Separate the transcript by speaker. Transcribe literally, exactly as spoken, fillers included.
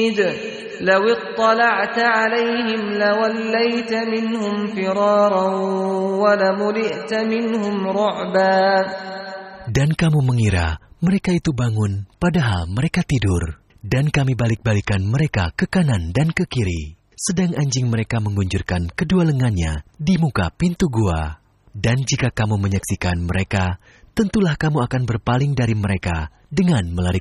Speaker 1: لو اطلعت عليهم لوليت منهم فرارا ولملئت منهم رعبا.
Speaker 2: Dan kamu mengira mereka itu bangun, padahal mereka tidur. Dan kami balik-balikan mereka ke kanan dan ke kiri. Sedang anjing mereka mengunjurkan kedua lengannya di muka pintu gua. Dan jika kamu menyaksikan mereka, tentulah kamu akan berpaling dari mereka dengan melarikan